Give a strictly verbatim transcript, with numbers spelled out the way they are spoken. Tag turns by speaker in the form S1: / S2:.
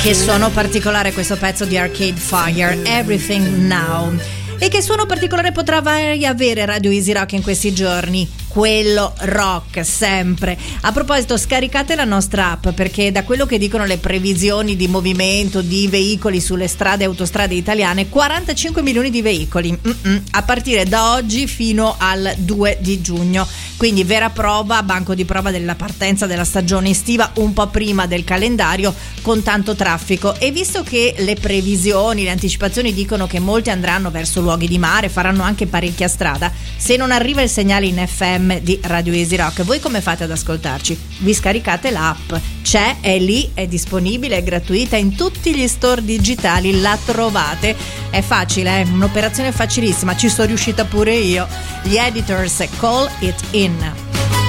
S1: Che suono particolare questo pezzo di Arcade Fire, Everything Now. E che suono particolare potrà avere Radio Easy Rock in questi giorni? Quello rock, sempre. A proposito, scaricate la nostra app, perché da quello che dicono le previsioni di movimento di veicoli sulle strade e autostrade italiane, quarantacinque milioni di veicoli Mm-mm. a partire da oggi fino al due di giugno. Quindi vera prova, banco di prova della partenza della stagione estiva un po' prima del calendario, con tanto traffico. E visto che le previsioni, le anticipazioni dicono che molti andranno verso luoghi di mare, faranno anche parecchia strada, se non arriva il segnale in F M di Radio Easy Rock, voi come fate ad ascoltarci? Vi scaricate l'app, c'è, è lì, è disponibile, è gratuita in tutti gli store digitali, la trovate, è facile, è un'operazione facilissima, ci sono riuscita pure io. Gli Editors, Call It In.